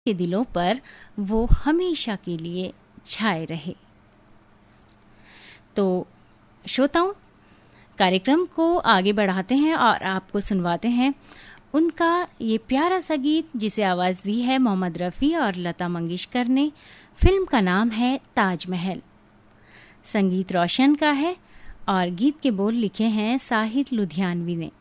के दिलों पर वो हमेशा के लिए छाए रहे। तो श्रोताओं, कार्यक्रम को आगे बढ़ाते हैं और आपको सुनवाते हैं उनका ये प्यारा सा गीत, जिसे आवाज़ दी है मोहम्मद रफ़ी और लता मंगेशकर ने। फिल्म का नाम है ताजमहल। संगीत रोशन का है और गीत के बोल लिखे हैं साहिर लुधियानवी ने।